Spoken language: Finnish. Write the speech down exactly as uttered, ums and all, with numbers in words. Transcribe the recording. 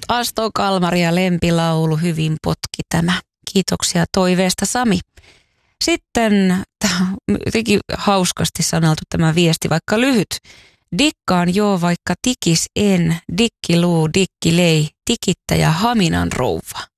Aston Kalmari ja lempilaulu, hyvin potki tämä. Kiitoksia toiveesta, Sami. Sitten tämä on jotenkin hauskasti saneltu tämä viesti, vaikka lyhyt. Dikkaan joo, vaikka tikis en, dikkiluu, dikkilei, tikittäjä Haminan rouva.